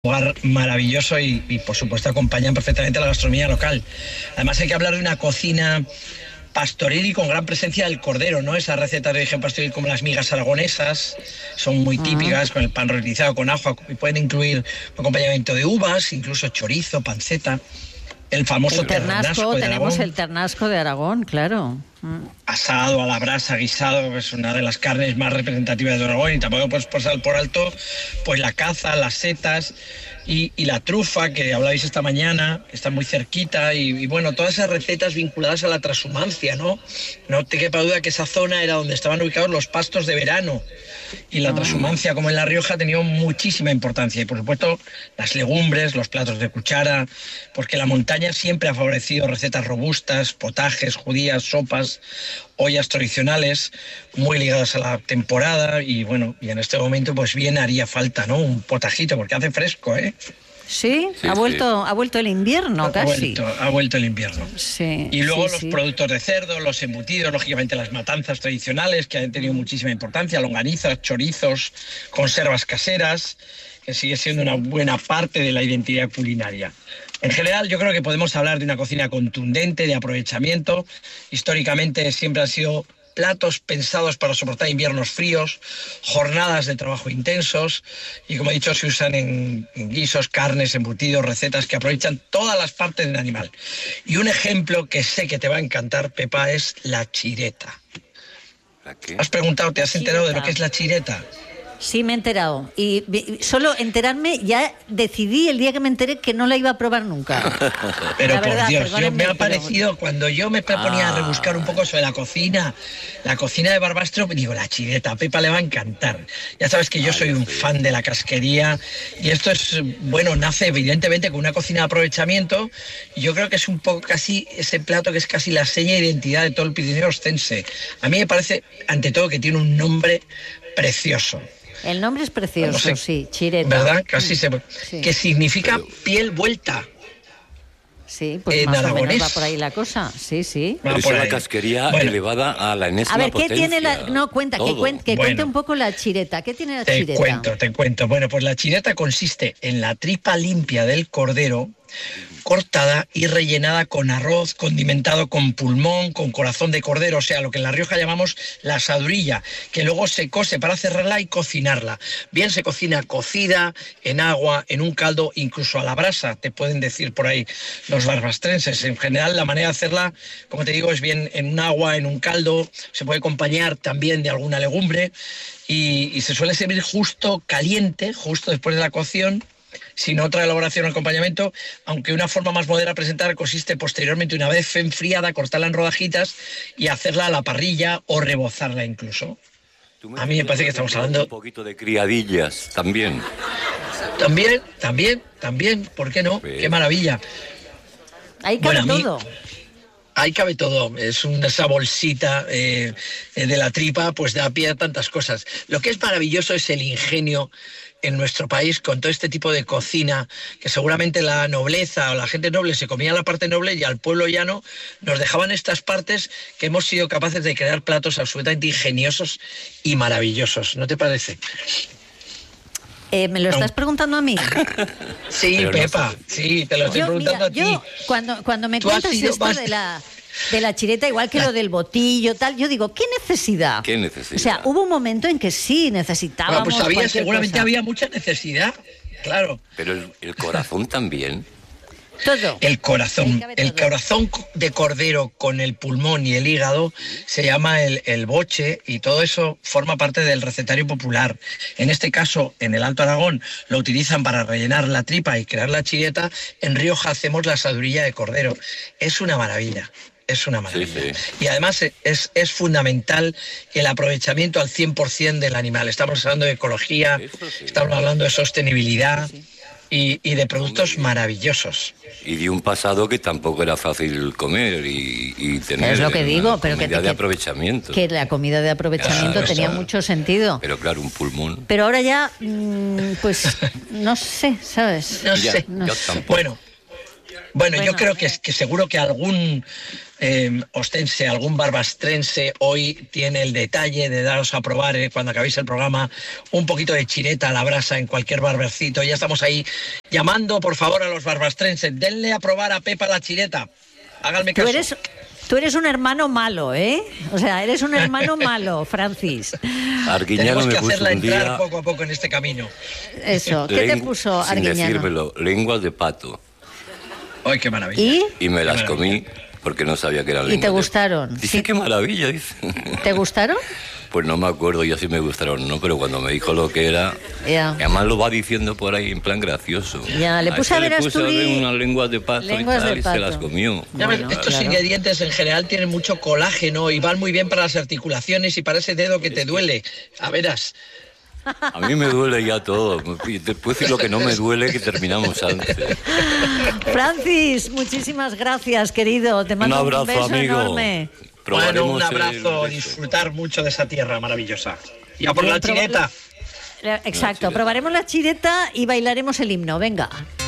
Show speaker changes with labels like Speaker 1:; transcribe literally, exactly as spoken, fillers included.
Speaker 1: lugar maravilloso y, y por supuesto acompañan perfectamente a la gastronomía local. Además hay que hablar de una cocina pastoril y con gran presencia del cordero, ¿no? Esas recetas de origen pastoril como las migas aragonesas son muy típicas, uh-huh. con el pan reutilizado con ajo, y pueden incluir un acompañamiento de uvas, incluso chorizo, panceta. El famoso
Speaker 2: el ternasco,
Speaker 1: ternasco de
Speaker 2: tenemos
Speaker 1: Aragón.
Speaker 2: el ternasco de Aragón, claro. Mm.
Speaker 1: Asado, a la brasa, guisado, es una de las carnes más representativas de Aragón, y tampoco puedes pasar por alto pues la caza, las setas y, y la trufa, que hablabais esta mañana, que está muy cerquita, y, y bueno, todas esas recetas vinculadas a la transhumancia, ¿no? No te quepa duda que esa zona era donde estaban ubicados los pastos de verano, y la transhumancia, como en La Rioja, ha tenido muchísima importancia, y por supuesto las legumbres, los platos de cuchara, porque la montaña siempre ha favorecido recetas robustas, potajes, judías, sopas, ollas tradicionales muy ligadas a la temporada, y bueno, y en este momento pues bien haría falta, ¿no? Un potajito, porque hace fresco, ¿eh?
Speaker 2: Sí, sí, ha vuelto, sí. ha vuelto el invierno
Speaker 1: ha
Speaker 2: casi.
Speaker 1: Vuelto, ha vuelto el invierno.
Speaker 2: Sí,
Speaker 1: y luego
Speaker 2: sí,
Speaker 1: los
Speaker 2: sí.
Speaker 1: productos de cerdo, los embutidos, lógicamente las matanzas tradicionales que han tenido muchísima importancia, longanizas, chorizos, conservas caseras, que sigue siendo una buena parte de la identidad culinaria. En general, yo creo que podemos hablar de una cocina contundente, de aprovechamiento. Históricamente siempre han sido platos pensados para soportar inviernos fríos, jornadas de trabajo intensos, y como he dicho, se usan en, en guisos, carnes, embutidos, recetas que aprovechan todas las partes del animal. Y un ejemplo que sé que te va a encantar, Pepa, es la chireta.
Speaker 3: ¿La qué?
Speaker 1: ¿Has preguntado, te has enterado
Speaker 2: Chireta.
Speaker 1: de lo que es la chireta?
Speaker 2: Sí, me he enterado. Y solo enterarme, ya decidí el día que me enteré que no la iba a probar nunca.
Speaker 1: Pero
Speaker 2: la
Speaker 1: por
Speaker 2: verdad,
Speaker 1: Dios, yo, me ha
Speaker 2: pero...
Speaker 1: parecido, cuando yo me proponía
Speaker 3: Ah.
Speaker 1: rebuscar un poco sobre la cocina, la cocina de Barbastro, me digo, la chireta, a Pepa le va a encantar. Ya sabes que yo
Speaker 3: Ah,
Speaker 1: soy un
Speaker 3: sí.
Speaker 1: fan de la casquería, y esto es, bueno, nace evidentemente con una cocina de aprovechamiento, y yo creo que es un poco casi ese plato que es casi la seña de identidad de todo el Pirineo Ostense. A mí me parece, ante todo, que tiene un nombre precioso.
Speaker 2: El nombre es precioso,
Speaker 1: No sé,
Speaker 2: sí, chireta.
Speaker 1: ¿Verdad? Casi se...
Speaker 2: Sí.
Speaker 1: Que significa
Speaker 3: Pero-
Speaker 1: piel vuelta.
Speaker 2: Sí, pues
Speaker 1: En
Speaker 2: más
Speaker 1: aragonés.
Speaker 2: o menos va por ahí la cosa. Sí, sí.
Speaker 3: Pero
Speaker 1: Va
Speaker 3: es
Speaker 1: por
Speaker 3: una
Speaker 1: ahí.
Speaker 3: casquería
Speaker 1: Bueno.
Speaker 3: elevada a la enésima
Speaker 2: A ver, ¿qué
Speaker 3: potencia.
Speaker 2: tiene la...? No, cuenta, que,
Speaker 3: Todo.
Speaker 2: cuen- que
Speaker 1: Bueno.
Speaker 2: cuente un poco la chireta. ¿Qué tiene la
Speaker 1: Te
Speaker 2: chireta?
Speaker 1: cuento, te cuento. Bueno, pues la chireta consiste en la tripa limpia del cordero, cortada y rellenada con arroz, condimentado con pulmón, con corazón de cordero, o sea, lo que en La Rioja llamamos la asadurilla, que luego se cose para cerrarla y cocinarla. Bien se cocina cocida, en agua, en un caldo, incluso a la brasa, te pueden decir por ahí los barbastrenses. En general, la manera de hacerla, como te digo, es bien en un agua, en un caldo, se puede acompañar también de alguna legumbre, y, y se suele servir justo caliente, justo después de la cocción, sin otra elaboración o acompañamiento, aunque una forma más moderna de presentar consiste posteriormente, una vez enfriada, cortarla en rodajitas y hacerla a la parrilla o rebozarla incluso.
Speaker 3: Tú
Speaker 1: A mí me parece que estamos hablando...
Speaker 3: Un poquito de criadillas también.
Speaker 1: También, también, también, ¿por qué no?
Speaker 3: Sí.
Speaker 1: ¡Qué maravilla!
Speaker 2: Ahí cabe
Speaker 1: Bueno, a mí-
Speaker 2: todo.
Speaker 1: Ahí cabe todo, es una, esa bolsita eh, de la tripa, pues da pie a tantas cosas. Lo que es maravilloso es el ingenio en nuestro país con todo este tipo de cocina, que seguramente la nobleza o la gente noble se comía la parte noble, y al pueblo llano nos dejaban estas partes, que hemos sido capaces de crear platos absolutamente ingeniosos y maravillosos. ¿No te parece?
Speaker 2: Eh, ¿Me lo
Speaker 1: No.
Speaker 2: estás preguntando a mí?
Speaker 1: Sí,
Speaker 3: Pero no
Speaker 1: Pepa,
Speaker 3: sé.
Speaker 1: sí, te lo estoy
Speaker 2: Yo,
Speaker 1: preguntando
Speaker 2: mira,
Speaker 1: a ti.
Speaker 2: yo cuando, cuando me
Speaker 1: Tú has
Speaker 2: cuentas
Speaker 1: sido
Speaker 2: esto
Speaker 1: más-
Speaker 2: de la, de la chireta, igual que lo del botillo, tal, yo digo, ¿qué necesidad?
Speaker 3: ¿Qué necesidad?
Speaker 2: O sea, hubo un momento en que sí necesitábamos
Speaker 1: Ah, pues había,
Speaker 2: cualquier
Speaker 1: seguramente
Speaker 2: cosa.
Speaker 1: había mucha necesidad, claro.
Speaker 3: Pero el, el corazón también.
Speaker 2: Todo.
Speaker 1: El
Speaker 2: Ahí
Speaker 1: corazón,
Speaker 2: cabe
Speaker 1: el
Speaker 2: todo.
Speaker 1: corazón de cordero con el pulmón y el hígado se llama el, el boche, y todo eso forma parte del recetario popular. En este caso, en el Alto Aragón, lo utilizan para rellenar la tripa y crear la chireta. En Rioja hacemos la asadurilla de cordero. Es una maravilla. Es una maravilla.
Speaker 3: Sí, sí.
Speaker 1: Y además es, es fundamental el aprovechamiento al cien por ciento del animal. Estamos hablando de ecología,
Speaker 3: Eso sí.
Speaker 1: estamos hablando de sostenibilidad y, y de productos
Speaker 3: Hombre.
Speaker 1: maravillosos.
Speaker 3: Y de un pasado que tampoco era fácil comer y, y tener
Speaker 2: Es lo que
Speaker 3: una
Speaker 2: digo, pero que,
Speaker 3: comida
Speaker 2: que-
Speaker 3: de aprovechamiento.
Speaker 2: que la comida de aprovechamiento
Speaker 1: Claro,
Speaker 2: tenía
Speaker 1: eso.
Speaker 2: mucho sentido.
Speaker 3: Pero claro, un pulmón.
Speaker 2: Pero ahora ya, mm, pues, no sé, ¿sabes?
Speaker 1: No
Speaker 3: Ya,
Speaker 1: sé.
Speaker 3: yo tampoco.
Speaker 1: Bueno, Bueno,
Speaker 2: Bueno,
Speaker 1: yo creo que, que seguro que algún eh, ostense, algún barbastrense hoy tiene el detalle de daros a probar eh, cuando acabéis el programa un poquito de chireta a la brasa en cualquier barbercito. Ya estamos ahí llamando, por favor, a los barbastrenses. Denle a probar a Pepa la chireta. Háganme
Speaker 2: Tú
Speaker 1: caso.
Speaker 2: eres, tú eres un hermano malo, ¿eh? O sea, eres un hermano malo, Francis.
Speaker 3: Arguiñano
Speaker 1: Tenemos que
Speaker 3: me puso
Speaker 1: hacerla
Speaker 3: un
Speaker 1: entrar
Speaker 3: día...
Speaker 1: poco a poco en este camino.
Speaker 2: Eso, ¿qué te
Speaker 3: len-
Speaker 2: puso
Speaker 3: Sin
Speaker 2: Arguiñano?
Speaker 3: decírmelo, lenguas de pato.
Speaker 1: ¡Ay, qué maravilla!
Speaker 2: ¿Y?
Speaker 3: Y me las
Speaker 1: Qué
Speaker 3: comí porque no sabía que eran
Speaker 2: ¿Y
Speaker 3: lenguas
Speaker 2: te
Speaker 3: de-
Speaker 2: gustaron?
Speaker 3: Dice,
Speaker 2: Sí.
Speaker 3: qué maravilla, dice.
Speaker 2: ¿Te gustaron?
Speaker 3: Pues no me acuerdo yo si me gustaron o no, pero cuando me dijo lo que era...
Speaker 2: Ya.
Speaker 3: y además lo va diciendo por ahí en plan gracioso.
Speaker 2: Ya, le puse a
Speaker 3: ese
Speaker 2: ver a
Speaker 3: le puse a ver
Speaker 2: Asturi-
Speaker 3: unas lenguas de pato
Speaker 2: lenguas
Speaker 3: y tal,
Speaker 2: de
Speaker 3: y
Speaker 2: pato.
Speaker 3: se las comió.
Speaker 1: Ya ves,
Speaker 2: Bueno,
Speaker 1: estos
Speaker 2: claro.
Speaker 1: ingredientes en general tienen mucho colágeno y van muy bien para las articulaciones y para ese dedo que te duele. A veras.
Speaker 3: A mí me duele ya todo. Y te puedo decir lo que no me duele, que terminamos antes.
Speaker 2: Francis, muchísimas gracias, querido. Te
Speaker 3: Un
Speaker 2: mando un,
Speaker 3: abrazo,
Speaker 2: beso
Speaker 3: amigo.
Speaker 2: enorme.
Speaker 1: Bueno,
Speaker 3: Probaremos
Speaker 1: un abrazo,
Speaker 3: el-
Speaker 1: disfrutar mucho de esa tierra maravillosa. Y a por
Speaker 2: Bien,
Speaker 1: la
Speaker 2: proba-
Speaker 1: chineta.
Speaker 2: Exacto,
Speaker 3: chireta.
Speaker 2: probaremos la chireta y bailaremos el himno. Venga.